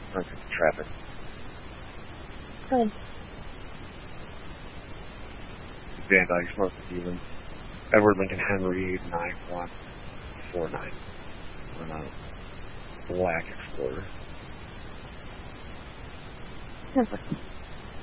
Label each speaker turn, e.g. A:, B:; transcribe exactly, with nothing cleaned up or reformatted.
A: Perfect traffic.
B: Good.
A: Van Dyke, North of Stevens. Edward Lincoln Henry, nine one four nine. On a black Explorer.
B: Perfect.